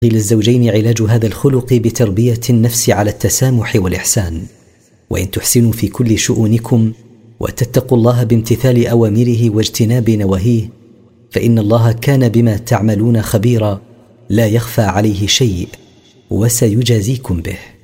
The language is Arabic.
للزوجين علاج هذا الخلق بتربية النفس على التسامح والإحسان. وإن تحسنوا في كل شؤونكم وتتقوا الله بامتثال أوامره واجتناب نواهيه فإن الله كان بما تعملون خبيرا لا يخفى عليه شيء وسيجازيكم به.